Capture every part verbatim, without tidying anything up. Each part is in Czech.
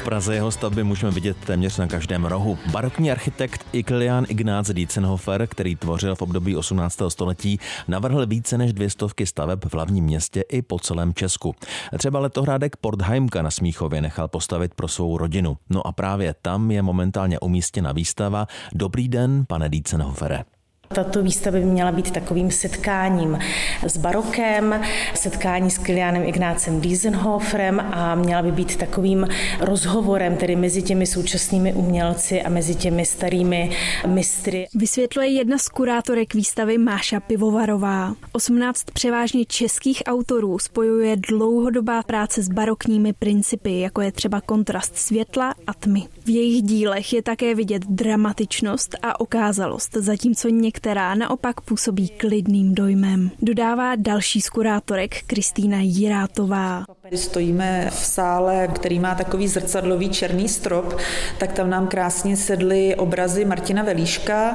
V Praze jeho stavby můžeme vidět téměř na každém rohu. Barokní architekt Kilián Ignác Dientzenhofer, který tvořil v období osmnáctého století, navrhl více než dvě stovky staveb v hlavním městě i po celém Česku. Třeba letohrádek Portheimka na Smíchově nechal postavit pro svou rodinu. No a právě tam je momentálně umístěna výstava Dobrý den, pane Dientzenhofere. Tato výstava by měla být takovým setkáním s barokem, setkání s Kiliánem Ignácem Dientzenhoferem a měla by být takovým rozhovorem tedy mezi těmi současnými umělci a mezi těmi starými mistry. Vysvětluje jedna z kurátorek výstavy Máša Pivovarová. osmnáct převážně českých autorů spojuje dlouhodobá práce s barokními principy, jako je třeba kontrast světla a tmy. V jejich dílech je také vidět dramatičnost a okázalost, zatímco některá naopak působí klidným dojmem. Dodává další z kurátorek Kristýna Jirátová. Stojíme v sále, který má takový zrcadlový černý strop, tak tam nám krásně sedly obrazy Martina Velíška,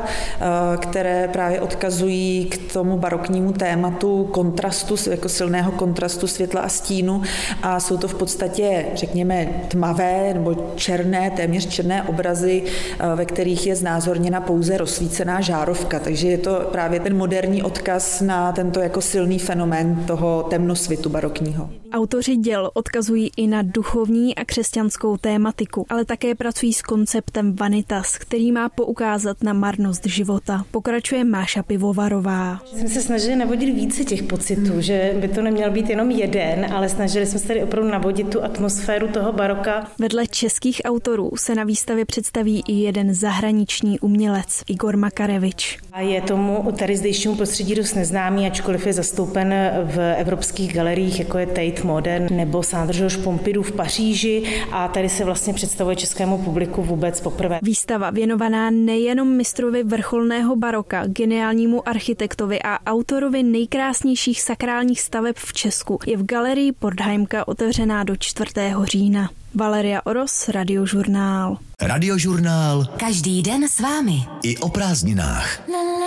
které právě odkazují k tomu baroknímu tématu kontrastu, jako silného kontrastu světla a stínu a jsou to v podstatě, řekněme, tmavé nebo černé, téměř černé obrazy, ve kterých je znázorněna pouze rozsvícená žárovka, takže je to právě ten moderní odkaz na tento jako silný fenomén toho temnosvitu barokního. Autoři děl odkazují i na duchovní a křesťanskou tématiku, ale také pracují s konceptem vanitas, který má poukázat na marnost života. Pokračuje Máša Pivovarová. Jsme se snažili navodit více těch pocitů, hmm. že by to neměl být jenom jeden, ale snažili jsme se tady opravdu navodit tu atmosféru toho baroka. Vedle českých autorů se na výstavě představí i jeden zahraniční umělec, Igor Makarevič. A je tomu tady zdejšímu prostředí dost neznámý, ačkoliv je zastoupen v evropských galeriích, jako je Tate Modern nebo Centre Georges Pompidou v Paříži a tady se vlastně představuje českému publiku vůbec poprvé. Výstava věnovaná nejenom mistrovi vrcholného baroka, geniálnímu architektovi a autorovi nejkrásnějších sakrálních staveb v Česku je v galerii Portheimka otevřená do čtvrtého října. Valeria Oros, Radiožurnál. Radiožurnál. Každý den s vámi. I o prázdninách.